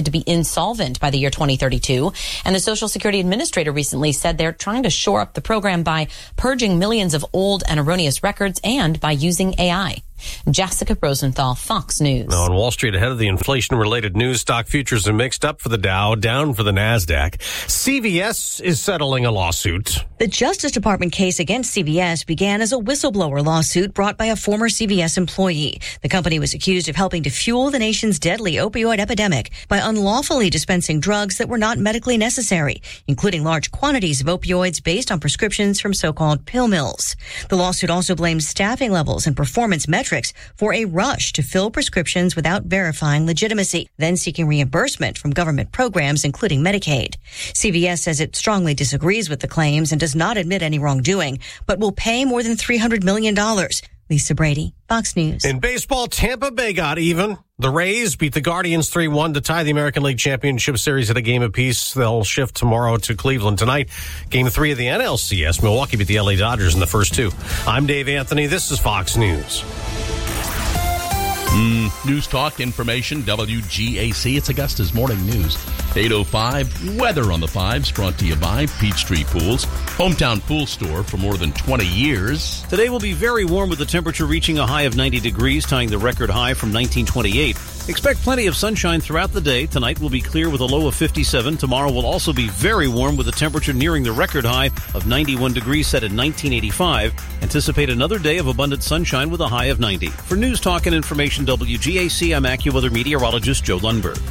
to be insolvent by the year 2032. And the Social Security Administrator recently said they're trying to shore up the program by purging millions of old and erroneous records and by using AI. Jessica Rosenthal, Fox News. Now on Wall Street, ahead of the inflation-related news, stock futures are mixed up for the Dow, down for the NASDAQ. CVS is settling a lawsuit. The Justice Department case against CVS began as a whistleblower lawsuit brought by a former CVS employee. The company was accused of helping to fuel the nation's deadly opioid epidemic by unlawfully dispensing drugs that were not medically necessary, including large quantities of opioids based on prescriptions from so-called pill mills. The lawsuit also blames staffing levels and performance metrics for a rush to fill prescriptions without verifying legitimacy, then seeking reimbursement from government programs, including Medicaid. CVS says it strongly disagrees with the claims and does not admit any wrongdoing, but will pay more than $300 million. Lisa Brady, Fox News. In baseball, Tampa Bay got even. The Rays beat the Guardians 3-1 to tie the American League Championship Series at a game apiece. They'll shift tomorrow to Cleveland tonight. Game 3 of the NLCS. Milwaukee beat the LA Dodgers in the first two. I'm Dave Anthony. This is Fox News. News Talk Information, WGAC. It's Augusta's Morning News. 8:05. Weather on the 5s brought to you by Peachtree Pools, hometown pool store for more than 20 years. Today will be very warm with the temperature reaching a high of 90 degrees, tying the record high from 1928. Expect plenty of sunshine throughout the day. Tonight will be clear with a low of 57. Tomorrow will also be very warm with a temperature nearing the record high of 91 degrees set in 1985. Anticipate another day of abundant sunshine with a high of 90. For News Talk and Information WGAC, I'm AccuWeather meteorologist Joe Lundberg.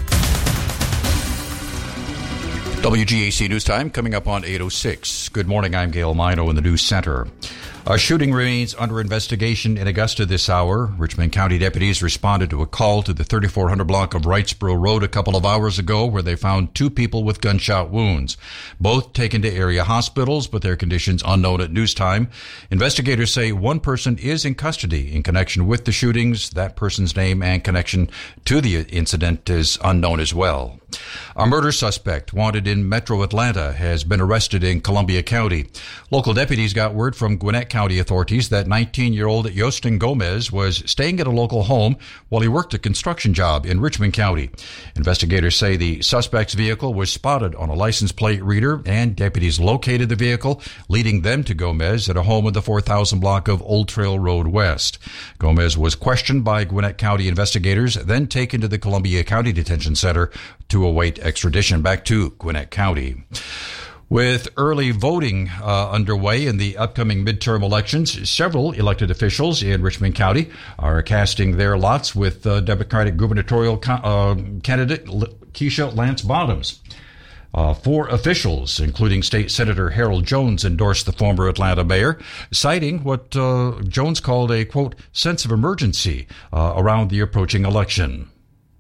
WGAC News Time coming up on 8:06. Good morning, I'm Gail Mino in the News Center. A shooting remains under investigation in Augusta this hour. Richmond County deputies responded to a call to the 3400 block of Wrightsboro Road a couple of hours ago where they found two people with gunshot wounds. Both taken to area hospitals, but their conditions unknown at news time. Investigators say one person is in custody in connection with the shootings. That person's name and connection to the incident is unknown as well. A murder suspect wanted in Metro Atlanta has been arrested in Columbia County. Local deputies got word from Gwinnett County authorities that 19-year-old Yostin Gomez was staying at a local home while he worked a construction job in Richmond County. Investigators say the suspect's vehicle was spotted on a license plate reader, and deputies located the vehicle, leading them to Gomez at a home in the 4000 block of Old Trail Road West. Gomez was questioned by Gwinnett County investigators, then taken to the Columbia County Detention Center to await extradition back to Gwinnett County. With early voting underway in the upcoming midterm elections, several elected officials in Richmond County are casting their lots with Democratic gubernatorial candidate Keisha Lance Bottoms. 4 officials, including State Senator Harold Jones, endorsed the former Atlanta mayor, citing what Jones called a, quote, sense of emergency around the approaching election.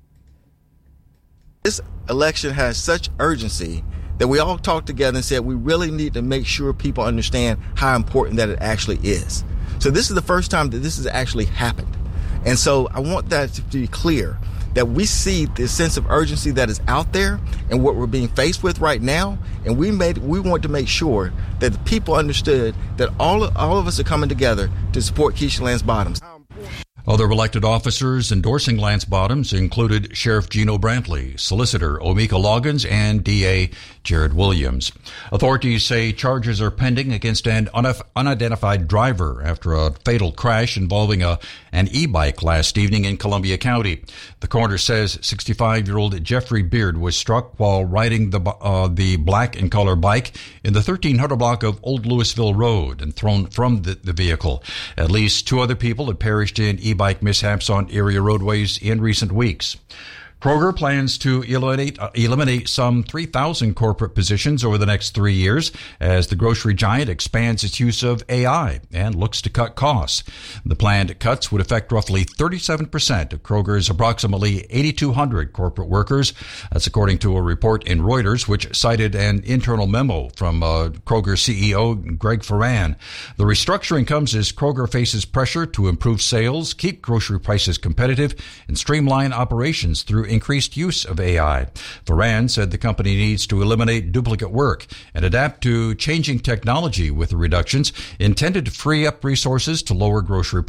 This election has such urgency that we all talked together and said we really need to make sure people understand how important that it actually is. So this is the first time that this has actually happened. And so I want that to be clear, that we see the sense of urgency that is out there and what we're being faced with right now. And we want to make sure that the people understood that all of us are coming together to support Keisha Lance Bottoms. Other elected officers endorsing Lance Bottoms included Sheriff Gino Brantley, Solicitor Omika Loggins, and DA Jared Williams. Authorities say charges are pending against an unidentified driver after a fatal crash involving an e-bike last evening in Columbia County. The coroner says 65-year-old Jeffrey Beard was struck while riding the black and color bike in the 1300 block of Old Louisville Road and thrown from the vehicle. At least 2 other people had perished in e-bike mishaps on area roadways in recent weeks. Kroger plans to eliminate some 3,000 corporate positions over the next 3 years as the grocery giant expands its use of AI and looks to cut costs. The planned cuts would affect roughly 37% of Kroger's approximately 8,200 corporate workers. That's according to a report in Reuters, which cited an internal memo from Kroger CEO Greg Ferran. The restructuring comes as Kroger faces pressure to improve sales, keep grocery prices competitive, and streamline operations through increased use of AI. Foran said the company needs to eliminate duplicate work and adapt to changing technology with the reductions intended to free up resources to lower grocery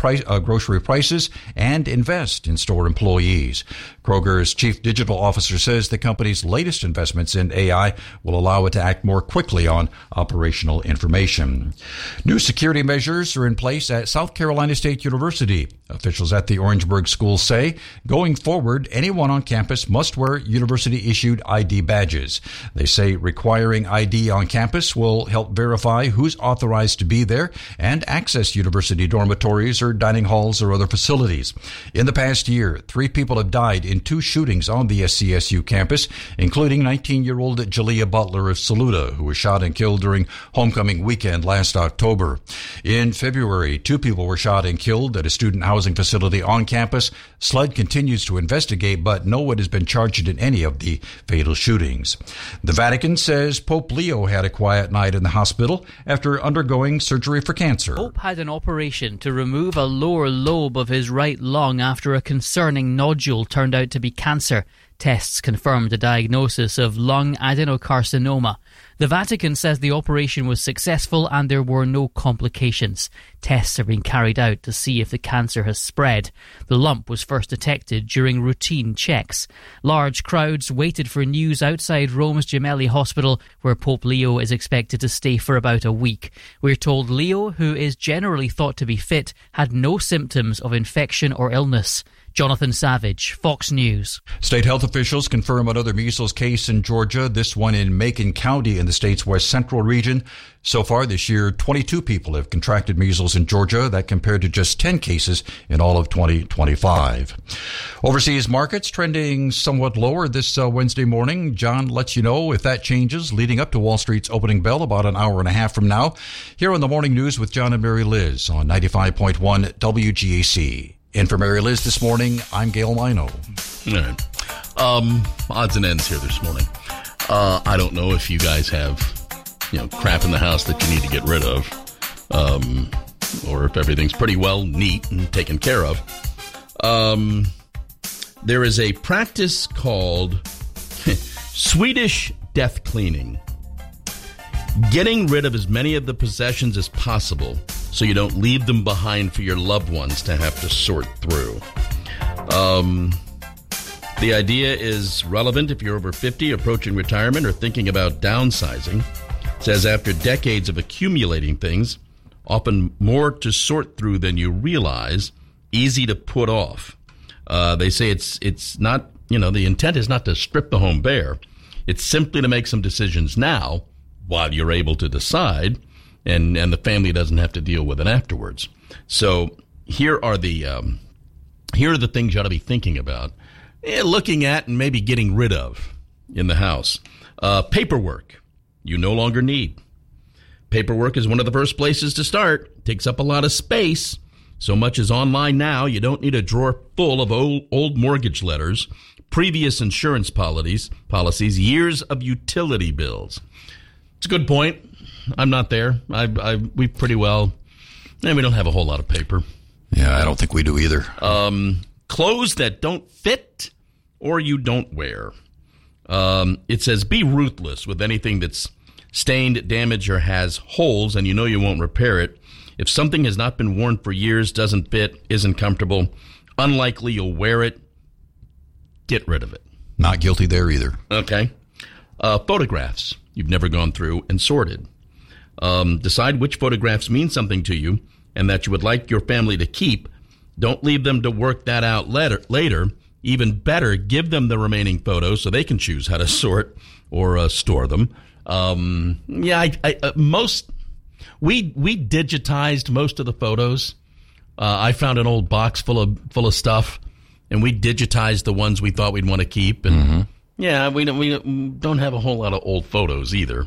prices and invest in store employees. Kroger's chief digital officer says the company's latest investments in AI will allow it to act more quickly on operational information. New security measures are in place at South Carolina State University. Officials at the Orangeburg School say going forward, anyone on campus must wear university-issued ID badges. They say requiring ID on campus will help verify who's authorized to be there and access university dormitories or dining halls or other facilities. In the past year, 3 people have died in 2 shootings on the SCSU campus, including 19-year-old Jalea Butler of Saluda, who was shot and killed during homecoming weekend last October. In February, 2 people were shot and killed at a student housing facility on campus. SLED continues to investigate, but no one has been charged in any of the fatal shootings. The Vatican says Pope Leo had a quiet night in the hospital after undergoing surgery for cancer. Pope had an operation to remove a lower lobe of his right lung after a concerning nodule turned out to be cancer. Tests confirmed a diagnosis of lung adenocarcinoma. The Vatican says the operation was successful and there were no complications. Tests are being carried out to see if the cancer has spread. The lump was first detected during routine checks. Large crowds waited for news outside Rome's Gemelli Hospital, where Pope Leo is expected to stay for about a week. We're told Leo, who is generally thought to be fit, had no symptoms of infection or illness. Jonathan Savage, Fox News. State health officials confirm another measles case in Georgia, this one in Macon County in the state's west central region. So far this year, 22 people have contracted measles in Georgia. That compared to just 10 cases in all of 2025. Overseas markets trending somewhat lower this Wednesday morning. John lets you know if that changes leading up to Wall Street's opening bell about an hour and a half from now. Here on the Morning News with John and Mary Liz on 95.1 WGAC. In for Mary Liz this morning, I'm Gail Mino. All right. Odds and ends here this morning. I don't know if you guys have, crap in the house that you need to get rid of, or if everything's pretty well neat and taken care of. There is a practice called Swedish death cleaning. Getting rid of as many of the possessions as possible so you don't leave them behind for your loved ones to have to sort through. The idea is relevant if you're over 50, approaching retirement, or thinking about downsizing. It says after decades of accumulating things, often more to sort through than you realize, easy to put off. They say it's not, the intent is not to strip the home bare. It's simply to make some decisions now while you're able to decide, and the family doesn't have to deal with it afterwards. So here are the things you ought to be thinking about, looking at and maybe getting rid of in the house. Paperwork you no longer need. Paperwork is one of the first places to start. It takes up a lot of space. So much is online now, you don't need a drawer full of old mortgage letters, previous insurance policies, years of utility bills. It's a good point. I'm not there. We pretty well, and we don't have a whole lot of paper. Yeah, I don't think we do either. Clothes that don't fit or you don't wear. It says be ruthless with anything that's stained, damaged, or has holes, and you won't repair it. If something has not been worn for years, doesn't fit, isn't comfortable, unlikely you'll wear it, get rid of it. Not guilty there either. Okay. Photographs you've never gone through and sorted. Decide which photographs mean something to you and that you would like your family to keep. Don't leave them to work that out later. Even better, give them the remaining photos so they can choose how to sort or store them. We digitized most of the photos. I found an old box full of stuff, and we digitized the ones we thought we'd want to keep. And we don't have a whole lot of old photos either.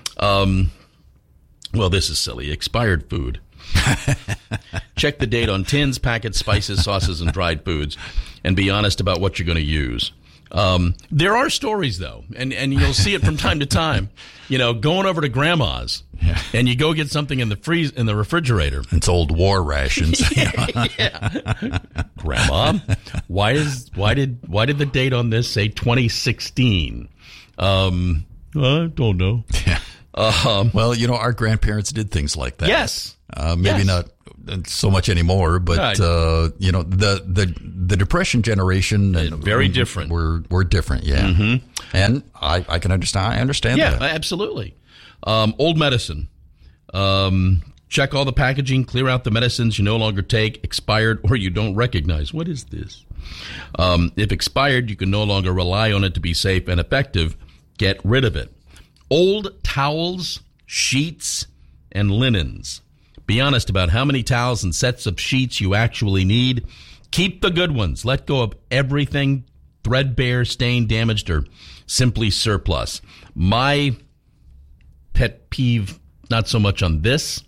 Well, this is silly. Expired food. Check the date on tins, packets, spices, sauces, and dried foods, and be honest about what you're going to use. There are stories, though, and you'll see it from time to time. Going over to Grandma's, and you go get something in the refrigerator. It's old war rations. Yeah. Grandma, why did the date on this say 2016? I don't know. Yeah. Well, our grandparents did things like that. Yes. Maybe not so much anymore, but right. The Depression generation very different. We're different, yeah. Mm-hmm. And I can understand. I understand that. Yeah, absolutely. Old medicine. Check all the packaging. Clear out the medicines you no longer take, expired, or you don't recognize. What is this? If expired, you can no longer rely on it to be safe and effective. Get rid of it. Old towels, sheets, and linens. Be honest about how many towels and sets of sheets you actually need. Keep the good ones. Let go of everything threadbare, stained, damaged, or simply surplus. My pet peeve, not so much on this,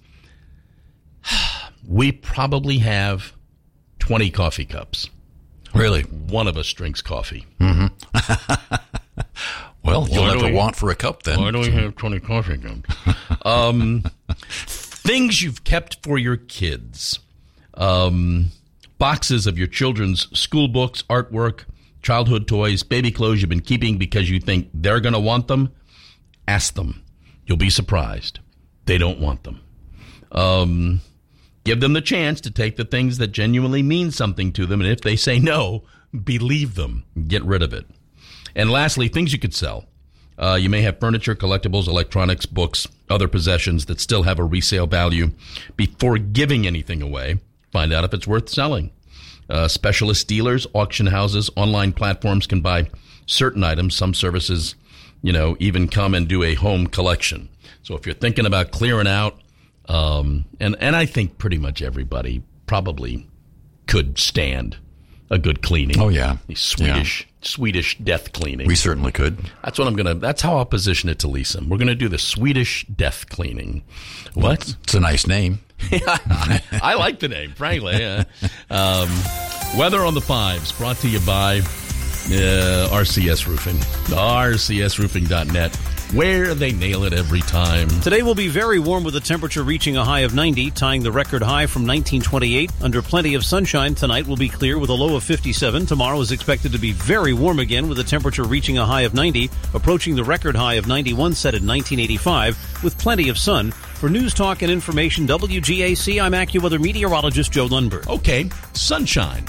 we probably have 20 coffee cups. Really? One of us drinks coffee. Mm-hmm. Well, you'll have to want for a cup then. Why do we have 20 coffee cups? Things you've kept for your kids. Boxes of your children's school books, artwork, childhood toys, baby clothes you've been keeping because you think they're going to want them. Ask them. You'll be surprised. They don't want them. Give them the chance to take the things that genuinely mean something to them. And if they say no, believe them. Get rid of it. And lastly, things you could sell. You may have furniture, collectibles, electronics, books, other possessions that still have a resale value. Before giving anything away, find out if it's worth selling. Specialist dealers, auction houses, online platforms can buy certain items. Some services, even come and do a home collection. So if you're thinking about clearing out, and I think pretty much everybody probably could stand a good cleaning. Oh, yeah. Swedish death cleaning. We certainly could. That's how I'll position it to Lisa. We're going to do the Swedish death cleaning. What? It's a nice name. I like the name, frankly. Weather on the Fives, brought to you by RCS Roofing. RCSroofing.net, where they nail it every time. Today will be very warm with the temperature reaching a high of 90, tying the record high from 1928. Under plenty of sunshine, tonight will be clear with a low of 57. Tomorrow is expected to be very warm again with the temperature reaching a high of 90, approaching the record high of 91 set in 1985 with plenty of sun. For News Talk and Information, WGAC, I'm AccuWeather meteorologist Joe Lundberg. Okay, sunshine,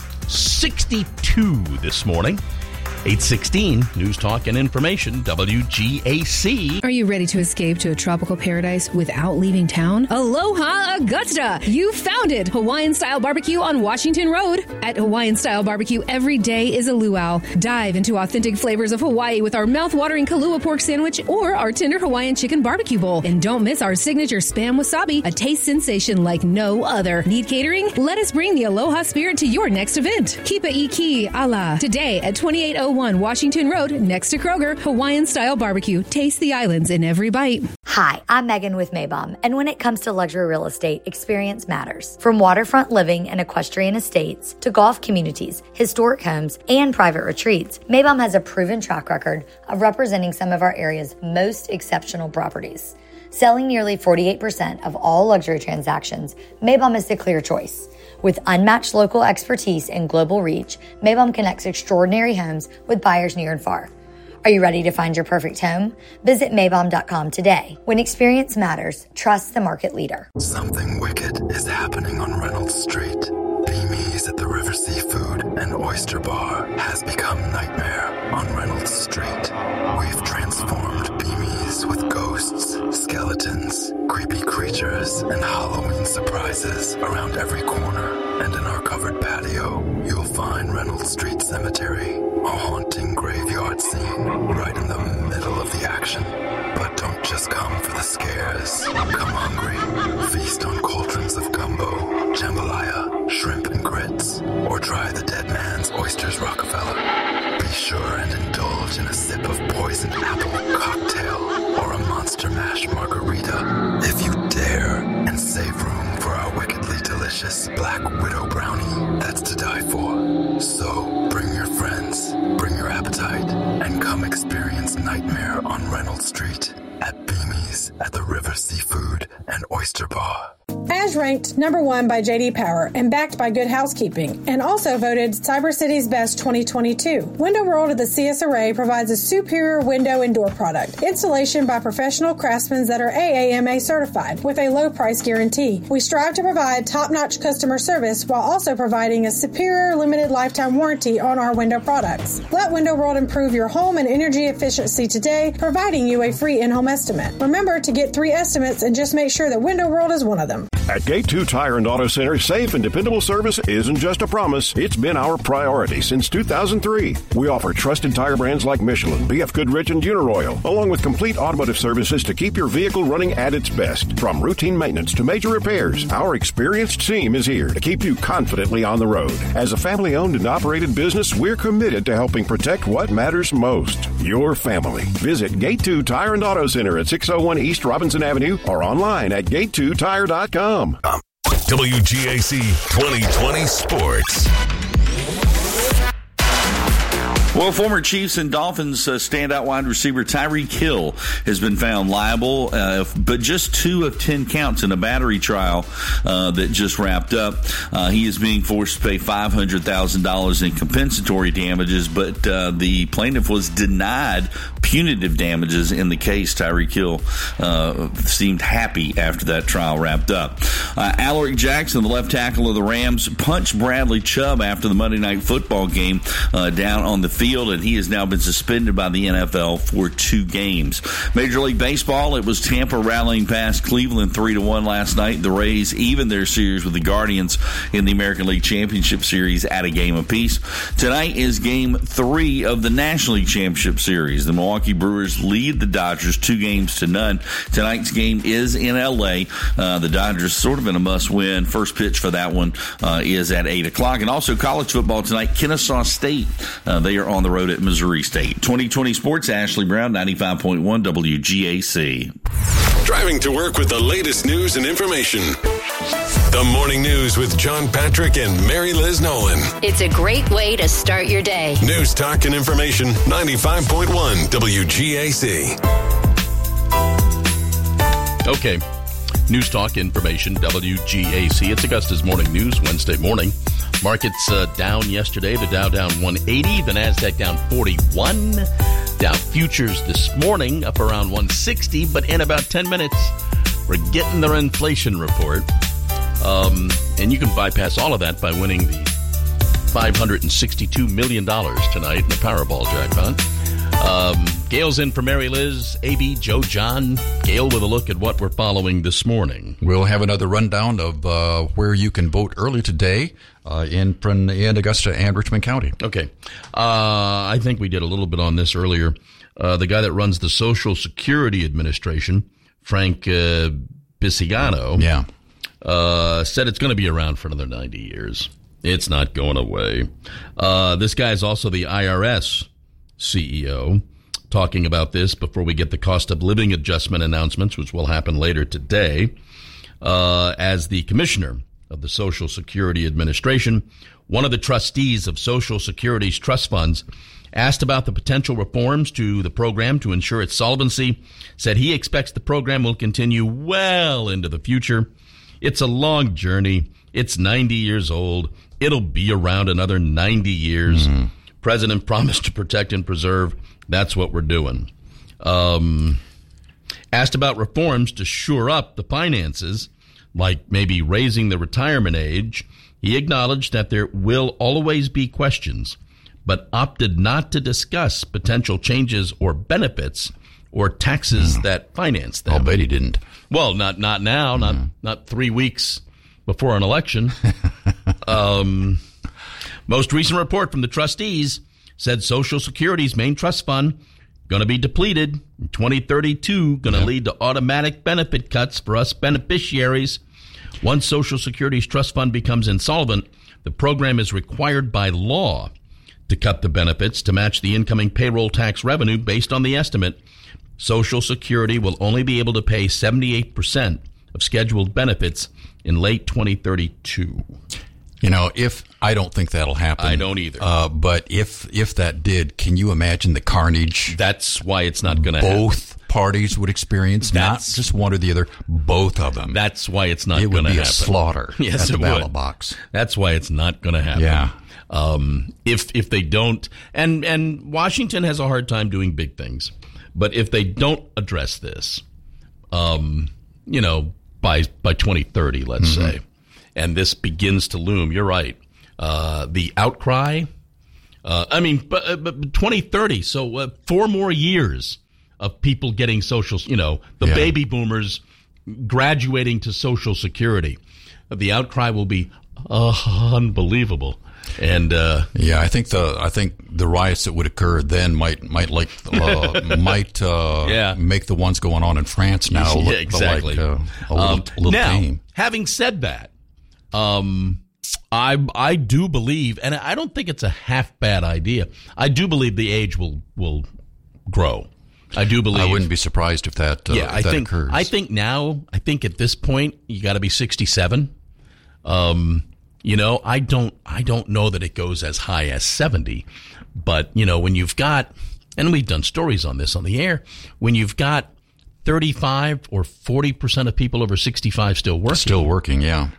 62 this morning. 8:16, News Talk and Information, WGAC. Are you ready to escape to a tropical paradise without leaving town? Aloha Augusta! You found it! Hawaiian-style barbecue on Washington Road. At Hawaiian-style barbecue, every day is a luau. Dive into authentic flavors of Hawaii with our mouth-watering Kalua pork sandwich or our tender Hawaiian chicken barbecue bowl. And don't miss our signature Spam Wasabi, a taste sensation like no other. Need catering? Let us bring the Aloha spirit to your next event. Kipa Iki Ala. Today at 2801 Washington Road, next to Kroger, Hawaiian-style barbecue. Taste the islands in every bite. Hi, I'm Megan with Maybom, and when it comes to luxury real estate, experience matters. From waterfront living and equestrian estates to golf communities, historic homes, and private retreats, Maybom has a proven track record of representing some of our area's most exceptional properties. Selling nearly 48% of all luxury transactions, Maybom is the clear choice. With unmatched local expertise and global reach, Maybom connects extraordinary homes with buyers near and far. Are you ready to find your perfect home? Visit Maybom.com today. When experience matters, trust the market leader. Something wicked is happening on Reynolds Street. Beamies at the River Seafood and Oyster Bar has become nightmare on Reynolds Street. We've transformed Beamies with ghosts, skeletons, creepy creatures, and Halloween surprises around every corner. And in our covered patio, you'll find Reynolds Street Cemetery, a haunting graveyard scene right in the middle of the action. But don't just come for the scares. Come hungry. Feast on cauldrons of gumbo, jambalaya, shrimp and grits, or try the dead man's oysters Rockefeller. Be sure and indulge in a sip of poisoned apple cocktail or a monster mash margarita if you dare, and save room for our wickedly delicious delicious Black Widow brownie that's to die for. So bring your friends, bring your appetite, and come experience Nightmare on Reynolds Street at Beamy's at the River Seafood and Oyster Bar. As ranked number 1 by J.D. Power and backed by Good Housekeeping, and also voted Cyber City's Best 2022, Window World of the CS Array provides a superior window and door product. Installation by professional craftsmen that are AAMA certified with a low price guarantee. We strive to provide top-notch customer service while also providing a superior limited lifetime warranty on our window products. Let Window World improve your home and energy efficiency today, providing you a free in-home estimate. Remember to get 3 estimates and just make sure that Window World is one of them. At Gate 2 Tire and Auto Center, safe and dependable service isn't just a promise, it's been our priority since 2003. We offer trusted tire brands like Michelin, BF Goodrich, and Uniroyal, along with complete automotive services to keep your vehicle running at its best. From routine maintenance to major repairs, our experienced team is here to keep you confidently on the road. As a family-owned and operated business, we're committed to helping protect what matters most, your family. Visit Gate 2 Tire and Auto Center at 601 East Robinson Avenue or online at gate2tire.com. WGAC 2020 Sports. Well, former Chiefs and Dolphins standout wide receiver Tyreek Hill has been found liable, but just 2 of 10 counts in a battery trial that just wrapped up. He is being forced to pay $500,000 in compensatory damages, but the plaintiff was denied punitive damages in the case. Tyreek Hill seemed happy after that trial wrapped up. Alaric Jackson, the left tackle of the Rams, punched Bradley Chubb after the Monday Night Football game down on the field, and he has now been suspended by the NFL for 2 games. Major League Baseball, it was Tampa rallying past Cleveland 3-1 last night. The Rays evened their series with the Guardians in the American League Championship Series at a game apiece. Tonight is Game 3 of the National League Championship Series. The Milwaukee Brewers lead the Dodgers 2-0. Tonight's game is in L.A. The Dodgers sort of in a must-win. First pitch for that one is at 8 o'clock. And also college football tonight, Kennesaw State. They are on the road at Missouri State. 2020 Sports, Ashley Brown, 95.1 WGAC. Driving to work with the latest news and information. The Morning News with John Patrick and Mary Liz Nolan. It's a great way to start your day. News, talk, and information, 95.1 WGAC. Okay. News, talk, information, WGAC. It's Augusta's Morning News, Wednesday morning. Markets down yesterday. The Dow down 180. The NASDAQ down 41. Dow futures this morning up around 160. But in about 10 minutes, we're getting their inflation report. And you can bypass all of that by winning the $562 million tonight in the Powerball jackpot. Gail's in for Mary Liz, AB, Joe, John. Gail with a look at what we're following this morning. We'll have another rundown of where you can vote early today in Augusta and Richmond County. Okay. I think we did a little bit on this earlier. The guy that runs the Social Security Administration, Frank Bisignano, said it's going to be around for another 90 years. It's not going away. This guy is also the IRS CEO, talking about this before we get the cost of living adjustment announcements, which will happen later today. As the commissioner of the Social Security Administration, one of the trustees of Social Security's trust funds asked about the potential reforms to the program to ensure its solvency, said he expects the program will continue well into the future. It's a long journey. It's 90 years old. It'll be around another 90 years. Mm-hmm. President promised to protect and preserve. That's what we're doing. Asked about reforms to shore up the finances, like maybe raising the retirement age, he acknowledged that there will always be questions, but opted not to discuss potential changes or benefits or taxes that finance them. I'll bet he didn't. Well, not now, not 3 weeks before an election. Most recent report from the trustees said Social Security's main trust fund going to be depleted in 2032, going to lead to automatic benefit cuts for us beneficiaries. Once Social Security's trust fund becomes insolvent, the program is required by law to cut the benefits to match the incoming payroll tax revenue. Based on the estimate, Social Security will only be able to pay 78% of scheduled benefits in late 2032. If I don't think that'll happen. I don't either. But if that did, can you imagine the carnage? That's why it's not going to happen. Both parties would experience, not just one or the other, both of them. That's why it's not going to happen. It would be a slaughter at the ballot box. That's why it's not going to happen. Yeah. If they don't, and Washington has a hard time doing big things, but if they don't address this, by 2030, let's say, and this begins to loom, you're right. The outcry, but 2030, so 4 more years of people getting social, baby boomers graduating to Social Security. The outcry will be unbelievable. And I think the riots that would occur then might make the ones going on in France now look exactly like a little now, tame. Having said that, I do believe, and I don't think it's a half bad idea. I do believe the age will grow. I do believe. I wouldn't be surprised if that occurs. I think at this point you got to be 67. I don't know that it goes as high as 70, but when you've got, and we've done stories on this on the air, when you've got 35 or 40% of people over 65 still working. Yeah.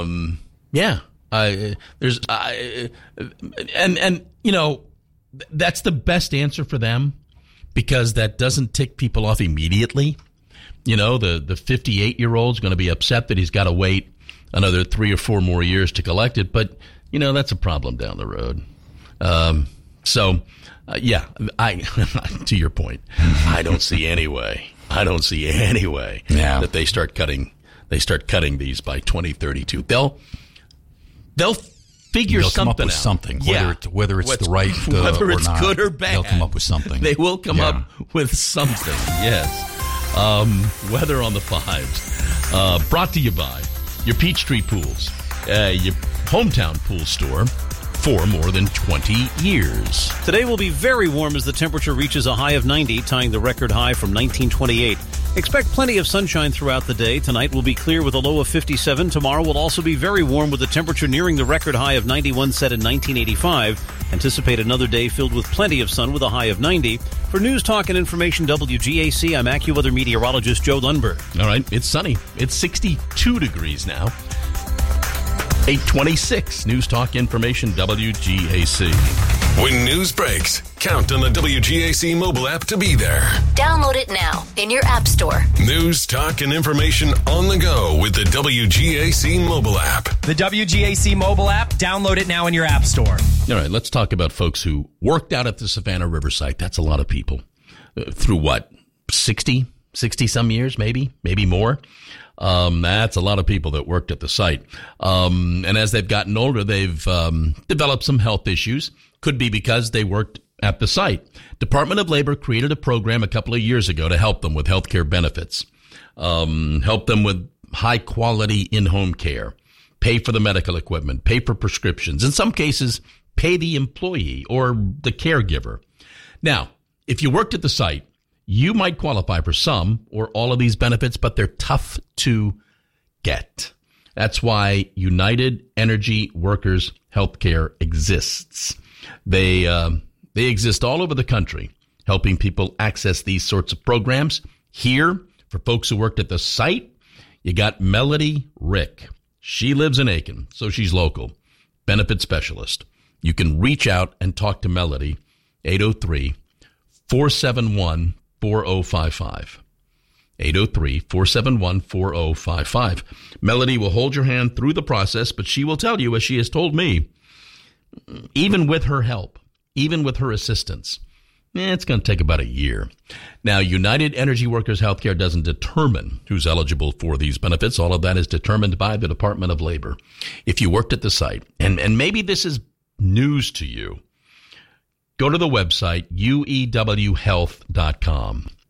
That's the best answer for them, because that doesn't tick people off immediately. The 58-year-old's going to be upset that he's got to wait another 3 or 4 more years to collect it, but that's a problem down the road. To your point, I don't see any way that they start cutting these by 2032. They'll figure come up with out. Something, whether it's the right whether it's or not, good or bad. They'll come up with something. They will come up with something. Yes. Weather on the 5s. Brought to you by your Peachtree Pools, your hometown pool store for more than 20 years. Today will be very warm as the temperature reaches a high of 90, tying the record high from 1928. Expect plenty of sunshine throughout the day. Tonight will be clear with a low of 57. Tomorrow will also be very warm with the temperature nearing the record high of 91 set in 1985. Anticipate another day filled with plenty of sun with a high of 90. For News Talk and Information WGAC, I'm AccuWeather meteorologist Joe Lundberg. All right, it's sunny. It's 62 degrees now. 826 News Talk Information WGAC. When news breaks, count on the WGAC mobile app to be there. Download it now in your app store. News, talk, and information on the go with the WGAC mobile app. The WGAC mobile app, download it now in your app store. All right, let's talk about folks who worked out at the Savannah River site. That's a lot of people. Through what, 60 some years, maybe more? That's a lot of people that worked at the site. And as they've gotten older, they've developed some health issues. Could be because they worked at the site. Department of Labor created a program a couple of years ago to help them with health care benefits, help them with high quality in-home care, pay for the medical equipment, pay for prescriptions. In some cases, pay the employee or the caregiver. Now, if you worked at the site, you might qualify for some or all of these benefits, but they're tough to get. That's why United Energy Workers Healthcare exists. They exist all over the country, helping people access these sorts of programs. Here, for folks who worked at the site, you got Melody Rick. She lives in Aiken, so she's local. Benefit specialist. You can reach out and talk to Melody, 803-471-4055. 803-471-4055. Melody will hold your hand through the process, but she will tell you, as she has told me, even with her help, even with her assistance, it's going to take about a year. Now, United Energy Workers Healthcare doesn't determine who's eligible for these benefits. All of that is determined by the Department of Labor. If you worked at the site, and maybe this is news to you, go to the website, uewhealth.com.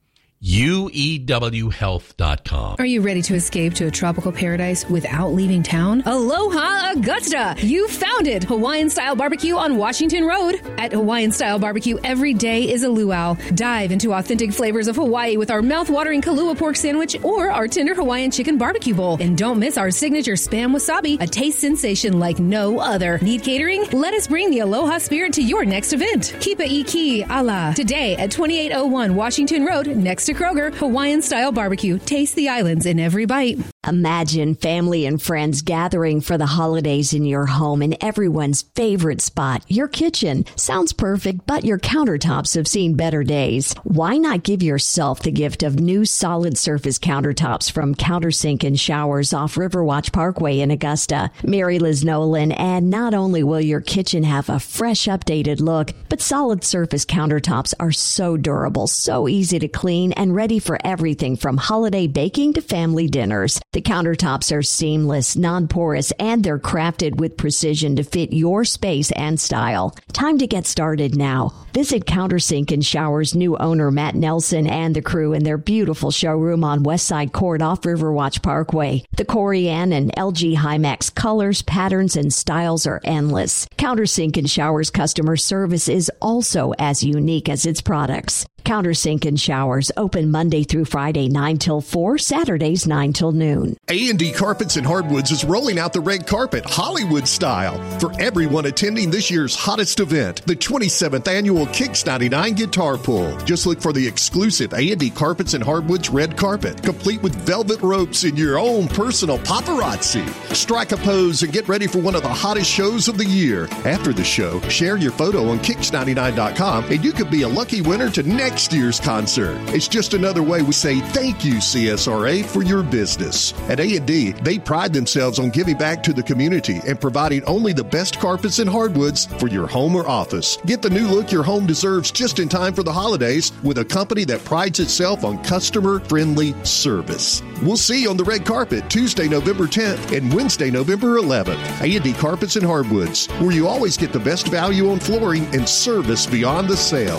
UEWhealth.com. Are you ready to escape to a tropical paradise without leaving town? Aloha Augusta! You found it! Hawaiian-style barbecue on Washington Road. At Hawaiian-style barbecue, every day is a luau. Dive into authentic flavors of Hawaii with our mouth-watering Kalua pork sandwich or our tender Hawaiian chicken barbecue bowl. And don't miss our signature Spam Wasabi, a taste sensation like no other. Need catering? Let us bring the Aloha spirit to your next event. Kipa Iki Ala. Today at 2801 Washington Road, next to Kroger. Hawaiian-style barbecue. Taste the islands in every bite. Imagine family and friends gathering for the holidays in your home in everyone's favorite spot, your kitchen. Sounds perfect, but your countertops have seen better days. Why not give yourself the gift of new solid surface countertops from Countersink and Showers off Riverwatch Parkway in Augusta? Mary Liz Nolan, and not only will your kitchen have a fresh, updated look, but solid surface countertops are so durable, so easy to clean, and ready for everything from holiday baking to family dinners. The countertops are seamless, non-porous, and they're crafted with precision to fit your space and style. Time to get started now. Visit Countersink and Showers' new owner, Matt Nelson, and the crew in their beautiful showroom on Westside Court off Riverwatch Parkway. The Corian and LG Hymax colors, patterns, and styles are endless. Countersink and Showers' customer service is also as unique as its products. Countersink and Showers open Monday through Friday 9 till 4, Saturdays 9 till noon. A&D Carpets and Hardwoods is rolling out the red carpet Hollywood style for everyone attending this year's hottest event, the 27th annual Kicks 99 Guitar Pull. Just look for the exclusive A&D Carpets and Hardwoods red carpet, complete with velvet ropes and your own personal paparazzi. Strike a pose and get ready for one of the hottest shows of the year. After the show, share your photo on Kicks99.com and you could be a lucky winner to next year's concert. It's just another way we say thank you, CSRA, for your business. At A&D, they pride themselves on giving back to the community and providing only the best carpets and hardwoods for your home or office. Get the new look your home deserves just in time for the holidays with a company that prides itself on customer-friendly service. We'll see you on the red carpet Tuesday, November 10th and Wednesday, November 11th. A&D Carpets and Hardwoods, where you always get the best value on flooring and service beyond the sale.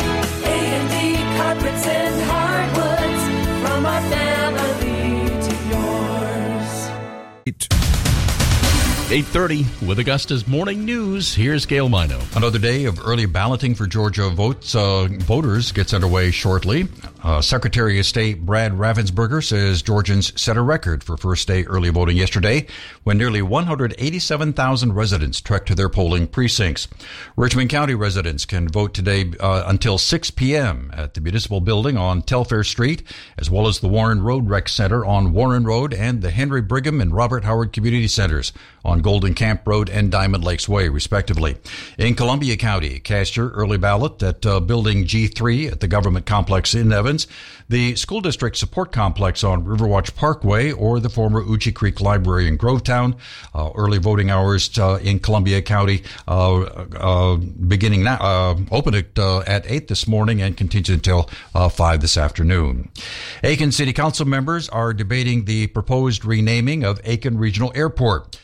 A&D Carpets and Hardwoods, from our family to yours. 8:30 with Augusta's Morning News. Here's Gail Mino. Another day of early balloting for Georgia voters gets underway shortly. Secretary of State Brad Raffensperger says Georgians set a record for first day early voting yesterday when nearly 187,000 residents trekked to their polling precincts. Richmond County residents can vote today until 6 p.m. at the Municipal Building on Telfair Street, as well as the Warren Road Rec Center on Warren Road and the Henry Brigham and Robert Howard Community Centers on Golden Camp Road and Diamond Lakes Way, respectively. In Columbia County, cast your early ballot at Building G3 at the Government Complex in Evans, the School District Support Complex on Riverwatch Parkway, or the former Uchi Creek Library in Grovetown. Early voting hours in Columbia County beginning now, open at 8 this morning and continues until 5 this afternoon. Aiken City Council members are debating the proposed renaming of Aiken Regional Airport.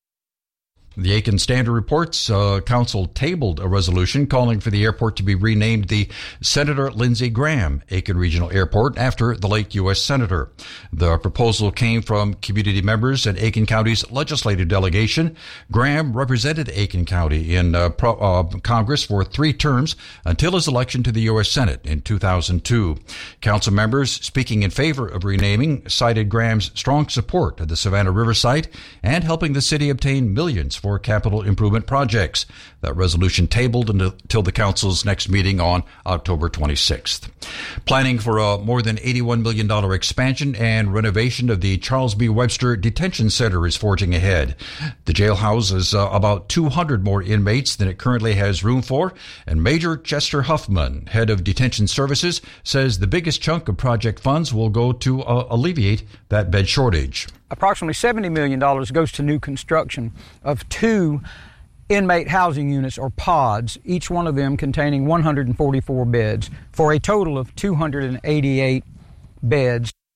The Aiken Standard reports council tabled a resolution calling for the airport to be renamed the Senator Lindsey Graham Aiken Regional Airport after the late U.S. Senator. The proposal came from community members and Aiken County's legislative delegation. Graham represented Aiken County in Congress for 3 terms until his election to the U.S. Senate in 2002. Council members speaking in favor of renaming cited Graham's strong support of the Savannah River site and helping the city obtain millions for capital improvement projects. That resolution tabled until the council's next meeting on October 26th. Planning for a more than $81 million expansion and renovation of the Charles B. Webster Detention Center is forging ahead. The jail houses about 200 more inmates than it currently has room for, and Major Chester Huffman, head of Detention Services, says the biggest chunk of project funds will go to alleviate that bed shortage. Approximately $70 million goes to new construction of 2 inmate housing units, or pods, each one of them containing 144 beds, for a total of 288 beds.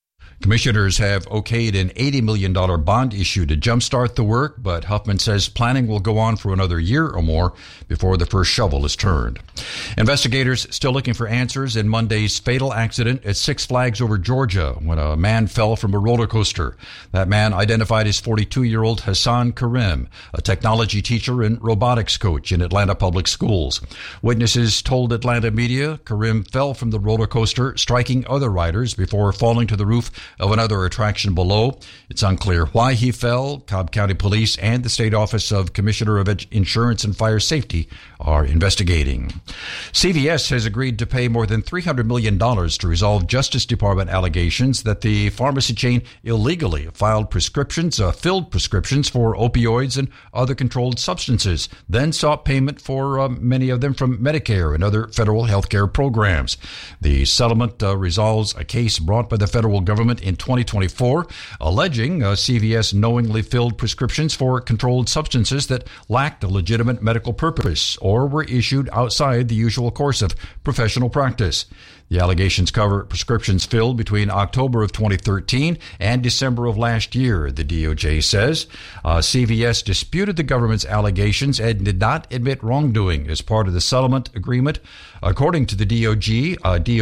Commissioners have okayed an $80 million bond issue to jumpstart the work, but Huffman says planning will go on for another year or more before the first shovel is turned. Investigators still looking for answers in Monday's fatal accident at Six Flags over Georgia when a man fell from a roller coaster. That man identified as 42-year-old Hassan Karim, a technology teacher and robotics coach in Atlanta Public Schools. Witnesses told Atlanta media Karim fell from the roller coaster, striking other riders before falling to the roof of another attraction below. It's unclear why he fell. Cobb County Police and the State Office of Commissioner of Insurance and Fire Safety are investigating. CVS has agreed to pay more than $300 million to resolve Justice Department allegations that the pharmacy chain illegally filled prescriptions for opioids and other controlled substances, then sought payment for many of them from Medicare and other federal health care programs. The settlement resolves a case brought by the federal government in 2024, alleging CVS knowingly filled prescriptions for controlled substances that lacked a legitimate medical purpose or were issued outside the usual course of professional practice. The allegations cover prescriptions filled between October of 2013 and December of last year, the DOJ says. CVS disputed the government's allegations and did not admit wrongdoing as part of the settlement agreement. According to the DOJ,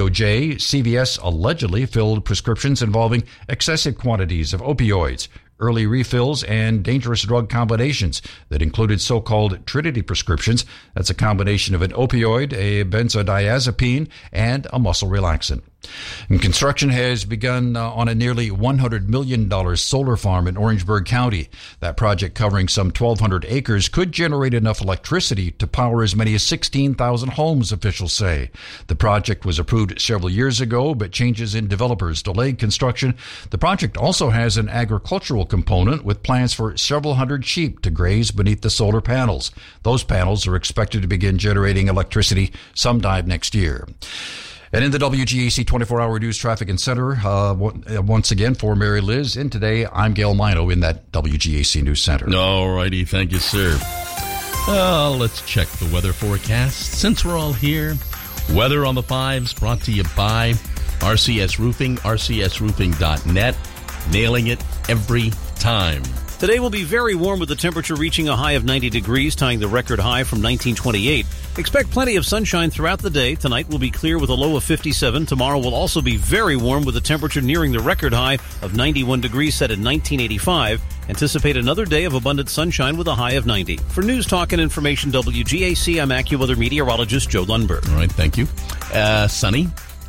CVS allegedly filled prescriptions involving excessive quantities of opioids, early refills, and dangerous drug combinations that included so-called Trinity prescriptions. That's a combination of an opioid, a benzodiazepine, and a muscle relaxant. And construction has begun on a nearly $100 million solar farm in Orangeburg County. That project, covering some 1,200 acres, could generate enough electricity to power as many as 16,000 homes, officials say. The project was approved several years ago, but changes in developers delayed construction. The project also has an agricultural component with plans for several hundred sheep to graze beneath the solar panels. Those panels are expected to begin generating electricity sometime next year. And in the WGAC 24-hour news traffic and center, once again for Mary Liz, and today I'm Gail Mino in that WGAC news center. All righty, thank you, sir. Let's check the weather forecast. Since we're all here, Weather on the Fives brought to you by RCS Roofing, rcsroofing.net. Nailing it every time. Today will be very warm with the temperature reaching a high of 90 degrees, tying the record high from 1928. Expect plenty of sunshine throughout the day. Tonight will be clear with a low of 57. Tomorrow will also be very warm with the temperature nearing the record high of 91 degrees set in 1985. Anticipate another day of abundant sunshine with a high of 90. For News Talk and Information WGAC, I'm AccuWeather meteorologist Joe Lundberg. All right, thank you. Sunny,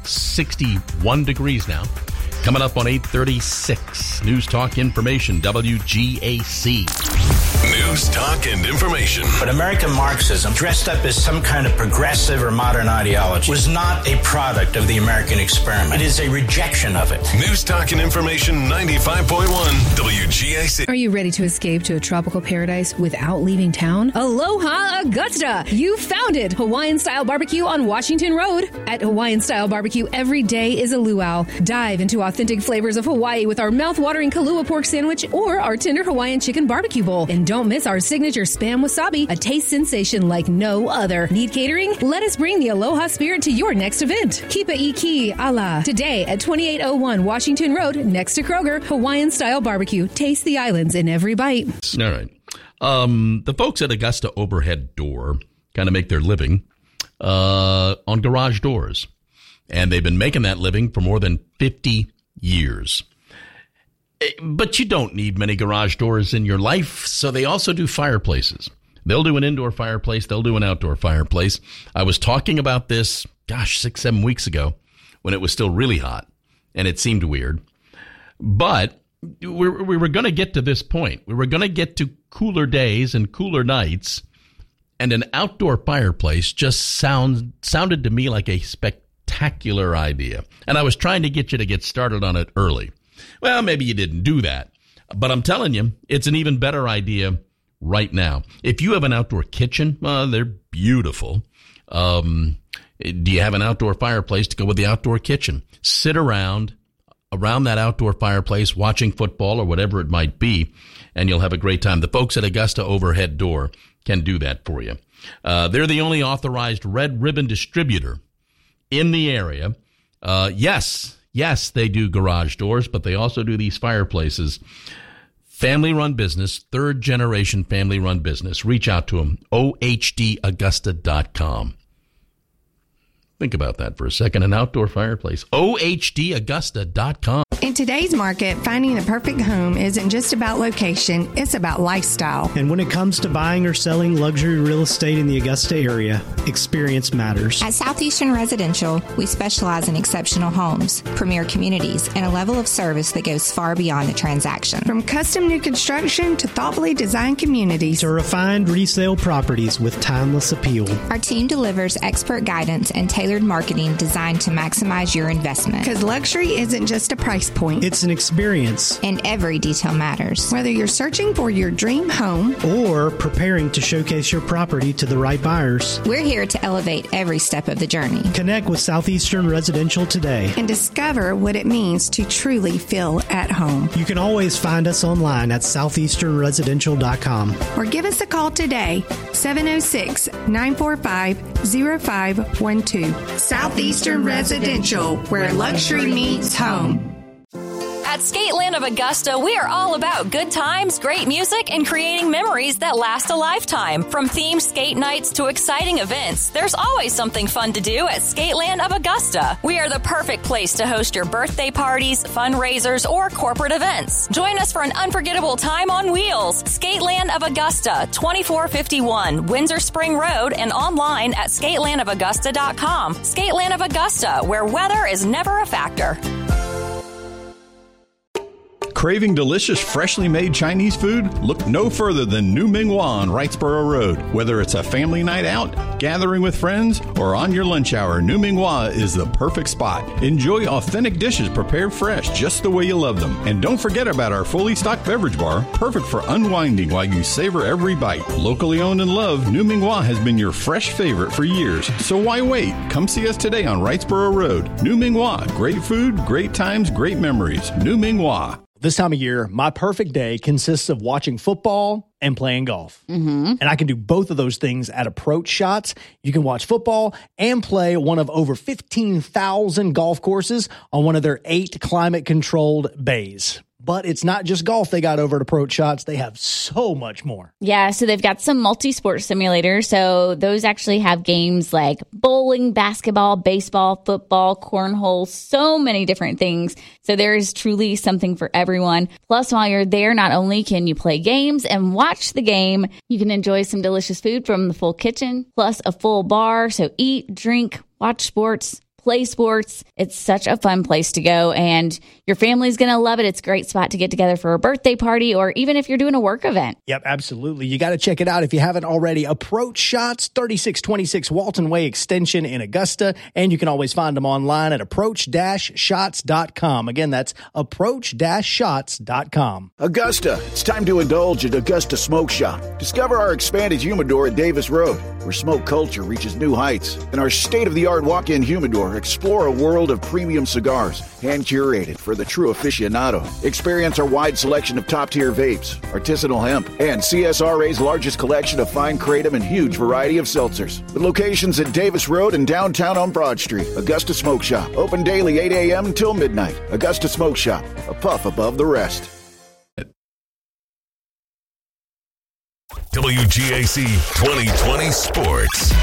61 degrees now. Coming up on 8:36, News Talk Information, WGAC. News, talk, and information. But American Marxism, dressed up as some kind of progressive or modern ideology, was not a product of the American experiment. It is a rejection of it. News, talk, and information, 95.1 WGAC. Are you ready to escape to a tropical paradise without leaving town? Aloha Augusta! You found it! Hawaiian-style barbecue on Washington Road. At Hawaiian-style barbecue, every day is a luau. Dive into authentic flavors of Hawaii with our mouth-watering Kalua pork sandwich or our tender Hawaiian chicken barbecue bowl. And don't miss our signature Spam Wasabi, a taste sensation like no other. Need catering? Let us bring the Aloha spirit to your next event. Kipa Iki Ala. Today at 2801 Washington Road, next to Kroger, Hawaiian-style barbecue. Taste the islands in every bite. All right. The folks at Augusta Overhead Door kind of make their living on garage doors. And they've been making that living for more than 50 years. But you don't need many garage doors in your life, so they also do fireplaces. They'll do an indoor fireplace. They'll do an outdoor fireplace. I was talking about this, 6-7 weeks ago when it was still really hot, and it seemed weird. But we were going to get to this point. We were going to get to cooler days and cooler nights, and an outdoor fireplace just sounded to me like a spectacular idea. And I was trying to get you to get started on it early. Well, maybe you didn't do that, but I'm telling you, it's an even better idea right now. If you have an outdoor kitchen, they're beautiful. Do you have an outdoor fireplace to go with the outdoor kitchen? Sit around that outdoor fireplace watching football or whatever it might be, and you'll have a great time. The folks at Augusta Overhead Door can do that for you. They're the only authorized red ribbon distributor in the area. Yes, Yes, they do garage doors, but they also do these fireplaces. Family-run business, third-generation family-run business. Reach out to them, OHDAugusta.com. Think about that for a second, an outdoor fireplace. OHDAugusta.com. In today's market, finding the perfect home isn't just about location, it's about lifestyle. And when it comes to buying or selling luxury real estate in the Augusta area, experience matters. At Southeastern Residential, we specialize in exceptional homes, premier communities, and a level of service that goes far beyond the transaction. From custom new construction to thoughtfully designed communities to refined resale properties with timeless appeal. Our team delivers expert guidance and tailored marketing designed to maximize your investment. Because luxury isn't just a price point. It's an experience. And every detail matters. Whether you're searching for your dream home or preparing to showcase your property to the right buyers, we're here to elevate every step of the journey. Connect with Southeastern Residential today and discover what it means to truly feel at home. You can always find us online at southeasternresidential.com or give us a call today, 706-945-0512. Southeastern Residential, where luxury meets home. At Skateland of Augusta, we are all about good times, great music, and creating memories that last a lifetime. From themed skate nights to exciting events, there's always something fun to do at Skateland of Augusta. We are the perfect place to host your birthday parties, fundraisers, or corporate events. Join us for an unforgettable time on wheels. Skateland of Augusta, 2451 Windsor Spring Road, and online at skatelandofaugusta.com. Skateland of Augusta, where weather is never a factor. Craving delicious, freshly made Chinese food? Look no further than New Minghua on Wrightsboro Road. Whether it's a family night out, gathering with friends, or on your lunch hour, New Minghua is the perfect spot. Enjoy authentic dishes prepared fresh, just the way you love them. And don't forget about our fully stocked beverage bar, perfect for unwinding while you savor every bite. Locally owned and loved, New Minghua has been your fresh favorite for years. So why wait? Come see us today on Wrightsboro Road. New Minghua. Great food, great times, great memories. New Minghua. This time of year, my perfect day consists of watching football and playing golf. Mm-hmm. And I can do both of those things at Approach Shots. You can watch football and play one of over 15,000 golf courses on one of their 8 climate-controlled bays. But it's not just golf they got over at Approach Shots. They have so much more. Yeah, so they've got some multi-sport simulators. So those actually have games like bowling, basketball, baseball, football, cornhole, so many different things. So there is truly something for everyone. Plus, while you're there, not only can you play games and watch the game, you can enjoy some delicious food from the full kitchen, plus a full bar. So eat, drink, watch sports, play sports. It's such a fun place to go, and your family's going to love it. It's a great spot to get together for a birthday party or even if you're doing a work event. Yep, absolutely. You got to check it out if you haven't already. Approach Shots, 3626 Walton Way Extension in Augusta, and you can always find them online at approach-shots.com. Again, that's approach-shots.com. Augusta, it's time to indulge at Augusta Smoke Shop. Discover our expanded humidor at Davis Road, where smoke culture reaches new heights, and our state-of-the-art walk-in humidor explore a world of premium cigars, hand-curated for the true aficionado. Experience our wide selection of top-tier vapes, artisanal hemp, and CSRA's largest collection of fine kratom and huge variety of seltzers. With locations at Davis Road and downtown on Broad Street, Augusta Smoke Shop. Open daily 8 a.m. until midnight. Augusta Smoke Shop, a puff above the rest. WGAC 2020 Sports.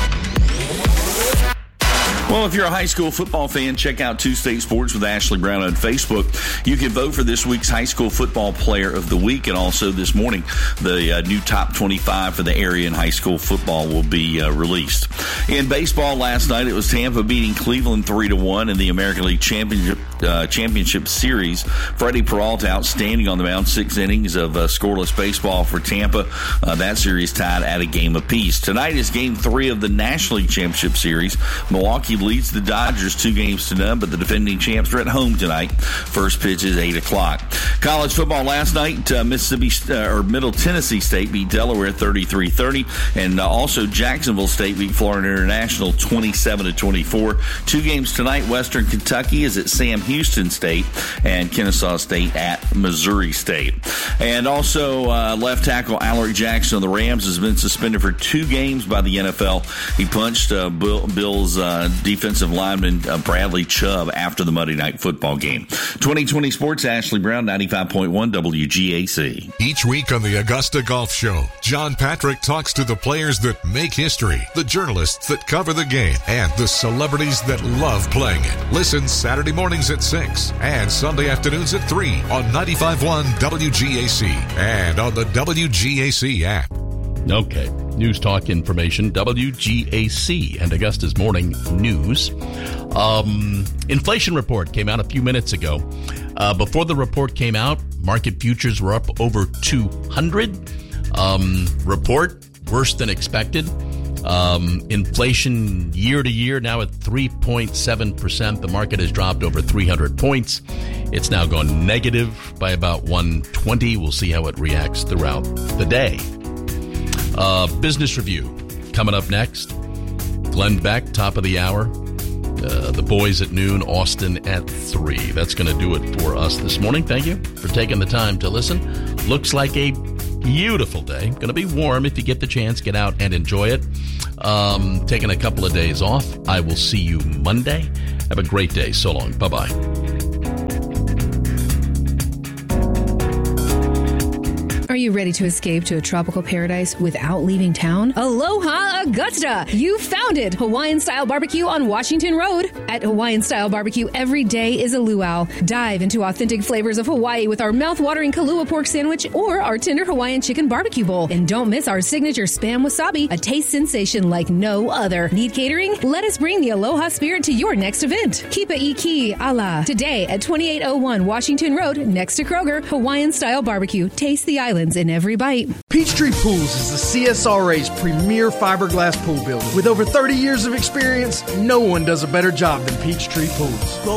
Well, if you're a high school football fan, check out Two State Sports with Ashley Brown on Facebook. You can vote for this week's high school football player of the week, and also this morning, the new top 25 for the area in high school football will be released. In baseball last night, it was Tampa beating Cleveland 3-1 in the American League Championship Series. Freddie Peralta outstanding on the mound, 6 innings of scoreless baseball for Tampa. That series tied at a game apiece. Tonight is Game 3 of the National League Championship Series. Milwaukee leads the Dodgers 2-0, but the defending champs are at home tonight. First pitch is 8 o'clock. College football last night, Middle Tennessee State beat Delaware 33-30, and also Jacksonville State beat Florida International 27-24. 2 games tonight. Western Kentucky is at Sam Houston State, and Kennesaw State at Missouri State. And also, left tackle Alaric Jackson of the Rams has been suspended for 2 games by the NFL. He punched Bills defensive lineman Bradley Chubb after the Monday Night Football game. 2020 Sports, Ashley Brown, 95.1 WGAC. Each week on the Augusta Golf Show, John Patrick talks to the players that make history, the journalists that cover the game, and the celebrities that love playing it. Listen Saturday mornings at 6 and Sunday afternoons at 3 on 95.1 WGAC and on the WGAC app. Okay. News Talk Information, WGAC and Augusta's Morning News. Inflation report came out a few minutes ago. Before the report came out, market futures were up over 200. Report worse than expected. Inflation year to year now at 3.7%. The market has dropped over 300 points. It's now gone negative by about 120. We'll see how it reacts throughout the day. Business review coming up next. Glenn Beck, top of the hour. The boys at noon, Austin at 3. That's going to do it for us this morning. Thank you for taking the time to listen. Looks like a beautiful day. Going to be warm if you get the chance. Get out and enjoy it. Taking a couple of days off. I will see you Monday. Have a great day. So long. Bye-bye. Are you ready to escape to a tropical paradise without leaving town? Aloha Augusta! You found it! Hawaiian-style barbecue on Washington Road. At Hawaiian-style barbecue, every day is a luau. Dive into authentic flavors of Hawaii with our mouth-watering Kalua pork sandwich or our tender Hawaiian chicken barbecue bowl. And don't miss our signature Spam Wasabi, a taste sensation like no other. Need catering? Let us bring the Aloha spirit to your next event. Kipa Iki Ala. Today at 2801 Washington Road, next to Kroger, Hawaiian-style barbecue. Taste the island in every bite. Peachtree Pools is the CSRA's premier fiberglass pool builder. With over 30 years of experience, no one does a better job than Peachtree Pools. Go